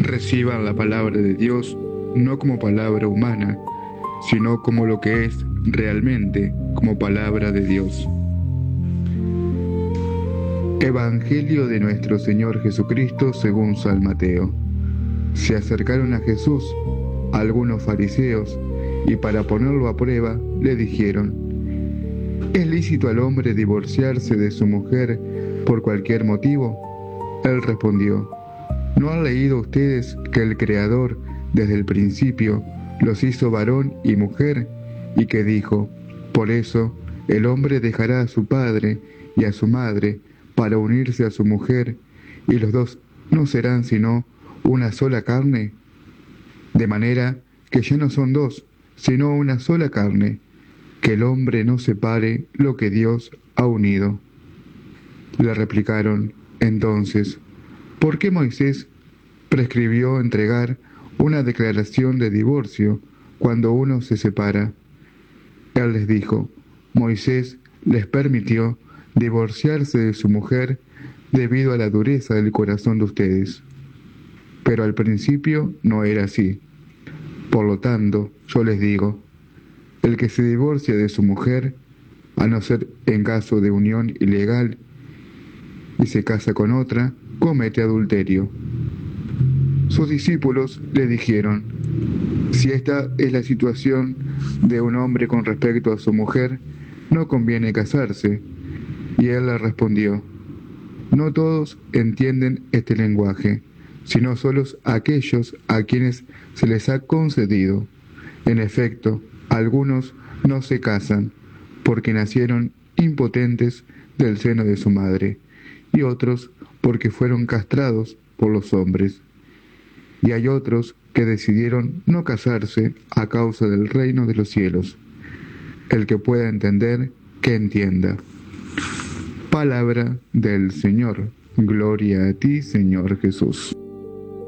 reciban la palabra de Dios no como palabra humana, sino como lo que es realmente, como palabra de Dios. Evangelio de nuestro Señor Jesucristo según San Mateo. Se acercaron a Jesús algunos fariseos y para ponerlo a prueba le dijeron: ¿es lícito al hombre divorciarse de su mujer por cualquier motivo? Él respondió: ¿no han leído ustedes que el Creador desde el principio los hizo varón y mujer, y que dijo: por eso el hombre dejará a su padre y a su madre para unirse a su mujer, y los dos no serán sino una sola carne? De manera que ya no son dos, sino una sola carne. Que el hombre no separe lo que Dios ha unido. Le replicaron entonces: ¿por qué Moisés prescribió entregar una declaración de divorcio cuando uno se separa? Él les dijo: Moisés les permitió divorciarse de su mujer debido a la dureza del corazón de ustedes. Pero al principio no era así. Por lo tanto, yo les digo: el que se divorcia de su mujer, a no ser en caso de unión ilegal, y se casa con otra, comete adulterio. Sus discípulos le dijeron: si esta es la situación de un hombre con respecto a su mujer, no conviene casarse. Y él le respondió: no todos entienden este lenguaje, sino solos aquellos a quienes se les ha concedido. En efecto, algunos no se casan porque nacieron impotentes del seno de su madre, y otros porque fueron castrados por los hombres. Y hay otros que decidieron no casarse a causa del reino de los cielos. El que pueda entender, que entienda. Palabra del Señor. Gloria a ti, Señor Jesús.